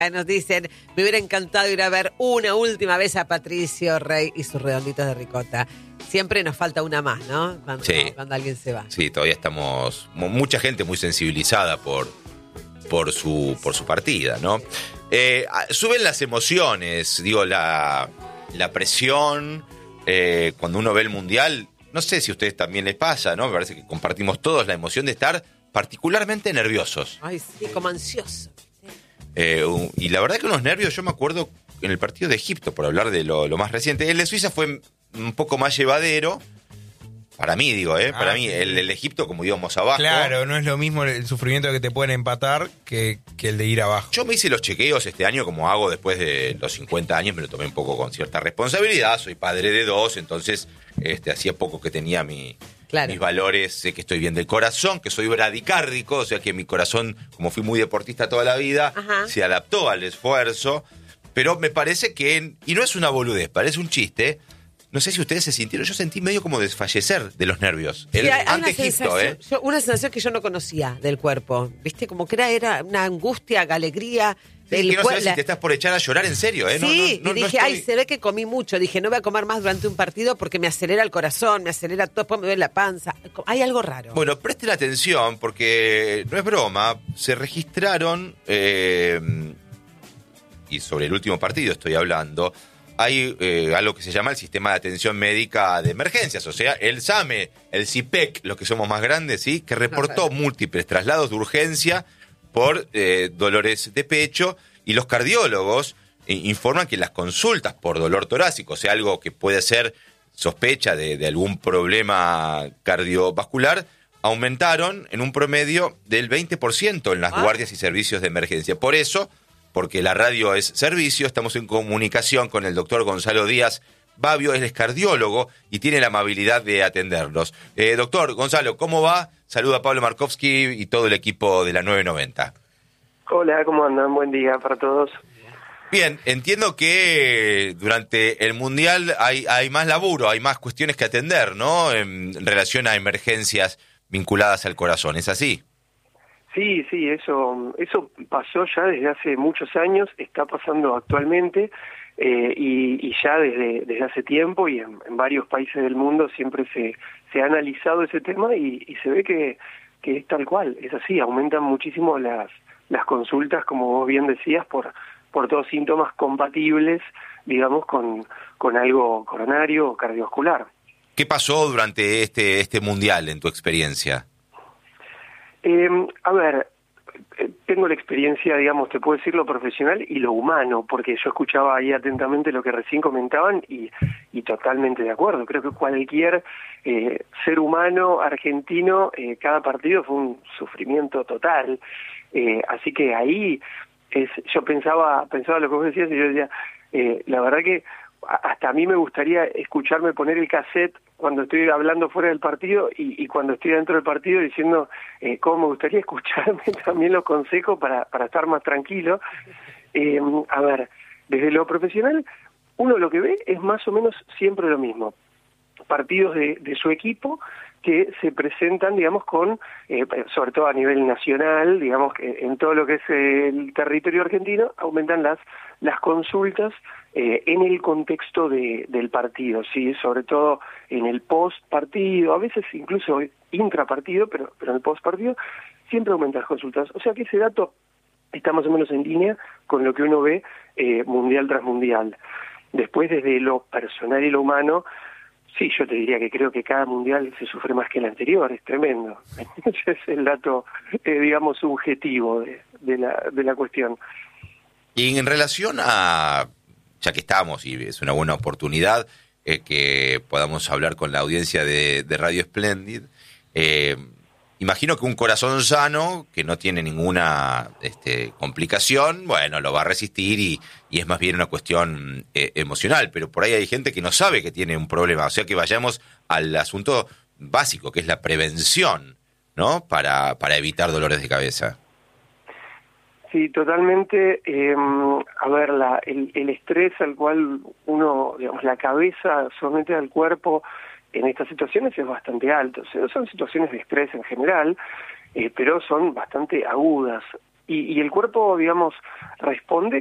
Nos dicen, me hubiera encantado ir a ver una última vez a Patricio Rey y sus redonditos de ricota. Siempre nos falta una más, ¿no? Cuando alguien se va. Sí, todavía estamos, mucha gente muy sensibilizada por su partida, ¿no? Suben las emociones, digo, la presión, cuando uno ve el Mundial, no sé si a ustedes también les pasa, ¿no? Me parece que compartimos todos la emoción de estar particularmente nerviosos. Ay, sí, como ansioso. Y la verdad que unos nervios, yo me acuerdo en el partido de Egipto, por hablar de lo más reciente. El de Suiza fue un poco más llevadero. Para mí, para mí, el Egipto, como íbamos abajo. Claro, no es lo mismo el sufrimiento que te pueden empatar que el de ir abajo. Yo me hice los chequeos este año, como hago después de los 50 años, me lo tomé un poco con cierta responsabilidad. Soy padre de 2, entonces hacía poco que tenía mis valores, sé que estoy bien del corazón, que soy bradicárdico, o sea que mi corazón, como fui muy deportista toda la vida, se adaptó al esfuerzo, pero me parece que, y no es una boludez, parece un chiste, no sé si ustedes se sintieron, yo sentí medio como desfallecer de los nervios. Sí, ante Egipto, una sensación que yo no conocía del cuerpo, ¿viste? Como que era una angustia, alegría. Sí, que no sabes si te estás por echar a llorar en serio, ¿eh? Sí, y dije, ay, se ve que comí mucho. Dije, no voy a comer más durante un partido porque me acelera el corazón, me acelera todo, después me duele la panza. Hay algo raro. Bueno, presten atención porque no es broma, se registraron, y sobre el último partido estoy hablando, hay algo que se llama el Sistema de Atención Médica de Emergencias, o sea, el SAME, el CIPEC, los que somos más grandes, ¿sí? Que reportó múltiples traslados de urgencia por dolores de pecho, y los cardiólogos informan que las consultas por dolor torácico, o sea, algo que puede ser sospecha de algún problema cardiovascular, aumentaron en un promedio del 20% en las guardias y servicios de emergencia. Por eso, porque la radio es servicio, estamos en comunicación con el doctor Gonzalo Díaz Babio, él es cardiólogo y tiene la amabilidad de atendernos. Doctor Gonzalo, ¿cómo va? Saluda a Pablo Markovsky y todo el equipo de la 990. Hola, ¿cómo andan? Buen día para todos. Bien, entiendo que durante el Mundial hay más laburo, hay más cuestiones que atender, ¿no? En relación a emergencias vinculadas al corazón, ¿es así? Sí, eso pasó ya desde hace muchos años, está pasando actualmente y ya desde hace tiempo y en varios países del mundo siempre se ha analizado ese tema y se ve que es tal cual, es así, aumentan muchísimo las consultas, como vos bien decías, por todos síntomas compatibles, digamos, con algo coronario o cardiovascular. ¿Qué pasó durante este Mundial en tu experiencia? A ver, tengo la experiencia, digamos, te puedo decir lo profesional y lo humano, porque yo escuchaba ahí atentamente lo que recién comentaban y totalmente de acuerdo. Creo que cualquier ser humano argentino, cada partido fue un sufrimiento total. Así que ahí yo pensaba lo que vos decías y yo decía, la verdad que hasta a mí me gustaría escucharme poner el cassette cuando estoy hablando fuera del partido y cuando estoy dentro del partido diciendo cómo me gustaría escucharme también los consejos para estar más tranquilo. A ver, desde lo profesional, uno lo que ve es más o menos siempre lo mismo. Partidos de su equipo que se presentan, digamos, con, sobre todo a nivel nacional, digamos, que en todo lo que es el territorio argentino, aumentan las consultas en el contexto del partido, sí, sobre todo en el post-partido, a veces incluso intrapartido, pero en el post-partido siempre aumentan las consultas. O sea que ese dato está más o menos en línea con lo que uno ve mundial tras mundial. Después, desde lo personal y lo humano, sí, yo te diría que creo que cada mundial se sufre más que el anterior, es tremendo. Ese es el dato, digamos, subjetivo de la cuestión. Y en relación a, ya que estamos, y es una buena oportunidad que podamos hablar con la audiencia de Radio Splendid, imagino que un corazón sano, que no tiene ninguna complicación, bueno, lo va a resistir y es más bien una cuestión emocional, pero por ahí hay gente que no sabe que tiene un problema, o sea que vayamos al asunto básico, que es la prevención, ¿no? Para evitar dolores de cabeza. Sí, totalmente. A ver, el estrés al cual uno, digamos, la cabeza somete al cuerpo en estas situaciones es bastante alto. O sea, son situaciones de estrés en general, pero son bastante agudas. y el cuerpo, digamos, responde